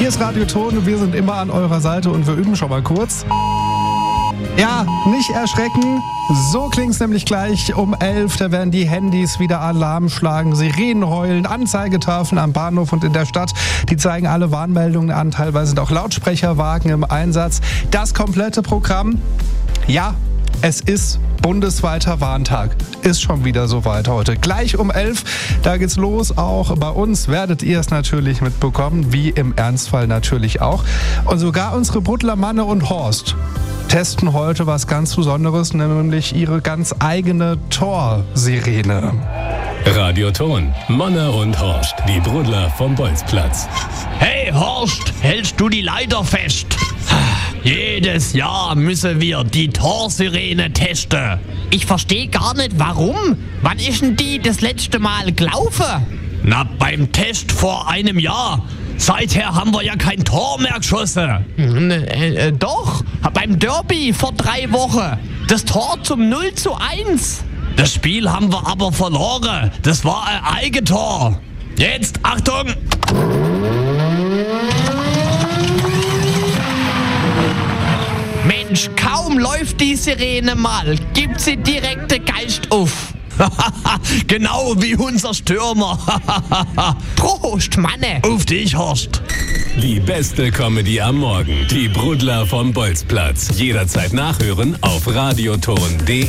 Hier ist Radio Ton, wir sind immer an eurer Seite und wir üben schon mal kurz. Ja, nicht erschrecken. So klingt's nämlich gleich um 11. Da werden die Handys wieder Alarm schlagen, Sirenen heulen, Anzeigetafeln am Bahnhof und in der Stadt. Die zeigen alle Warnmeldungen an. Teilweise sind auch Lautsprecherwagen im Einsatz. Das komplette Programm, ja, es ist bundesweiter Warntag. Ist schon wieder soweit heute. Gleich um 11, da geht's los. Auch bei uns werdet ihr es natürlich mitbekommen, wie im Ernstfall natürlich auch. Und sogar unsere Buddler Manne und Horst testen heute was ganz Besonderes, nämlich ihre ganz eigene Tor-Sirene. Radio Ton, Manne und Horst, die Brudler vom Bolzplatz. Hey Horst, hältst du die Leiter fest? Jedes Jahr müssen wir die Torsirene testen. Ich verstehe gar nicht, warum. Wann ist denn die das letzte Mal gelaufen? Na, beim Test vor einem Jahr. Seither haben wir ja kein Tor mehr geschossen. Doch, beim Derby vor 3 Wochen. Das Tor zum 0:1. Das Spiel haben wir aber verloren. Das war ein Eigentor. Jetzt, Achtung! Mensch, kaum läuft die Sirene mal, gibt sie direkt den Geist auf. Genau wie unser Stürmer. Prost, Manne. Auf dich, Horst. Die beste Comedy am Morgen. Die Brudler vom Bolzplatz. Jederzeit nachhören auf radioton.de.